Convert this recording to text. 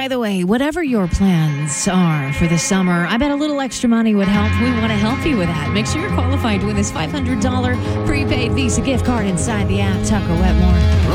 By the way, whatever your plans are for the summer, I bet a little extra money would help. We want to help you with that. Make sure you're qualified to win this $500 prepaid Visa gift card inside the app. Tucker Wetmore.